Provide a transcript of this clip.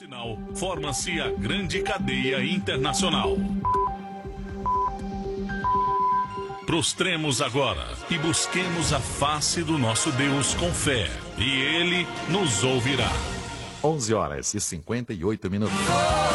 sinal, forma-se a grande cadeia internacional. Prostremos agora e busquemos a face do nosso Deus com fé, e Ele nos ouvirá. 11 horas e 58 minutos.